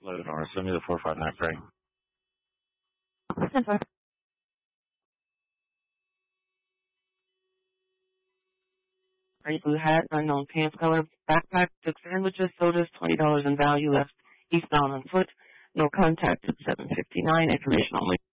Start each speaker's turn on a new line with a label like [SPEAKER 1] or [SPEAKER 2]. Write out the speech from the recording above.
[SPEAKER 1] Leonora, send me the 459 frame.
[SPEAKER 2] Simple. Gray blue hat, unknown pants color, backpack, took sandwiches, sodas, $20 in value, left eastbound on foot. No contact at 7:59. Information only.